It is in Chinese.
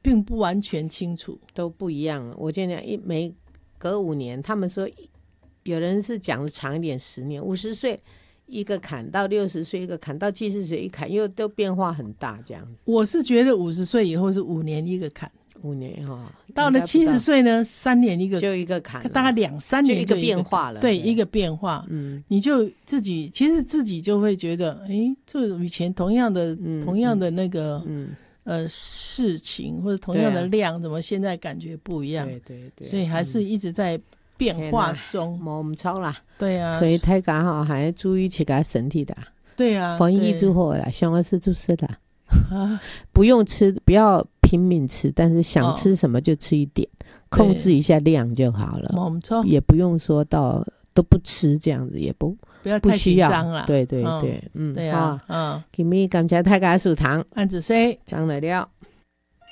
并不完全清楚， 都不一样。我觉得每隔5年，他们说有人是讲的长一点10年，50岁一个坎到60岁一个坎到70岁一坎，又都变化很大这样子。 我是觉得50岁以后是5年一个坎 5年到了70岁呢3年一个， 就一个坎， 大概2-3年就一个变化了。 对，一个变化。你就其实自己就会觉得，这以前同样的那个事情或者同样的量，怎么现在感觉不一样？对，所以还是一直在变化中， 唔错啦。 对啊， 所以大家还要注意自己身体的。 对啊， 防疫就好了，想要吃就吃啦。不用吃，不要拼命吃，但是想吃什么就吃一点，控制一下量就好了。也不用说到都不吃这样子，也不要太紧张了。 对， 对啊， 今天感谢大家收听， 安子 C 张来了。